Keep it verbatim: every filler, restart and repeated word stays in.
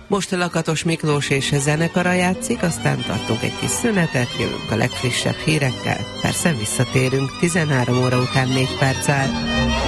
Most Lakatos Miklós és zenekara játszik, aztán tartunk egy kis szünetet, jövünk a legfrissebb hírekkel, persze visszatérünk tizenhárom óra után négy perccel.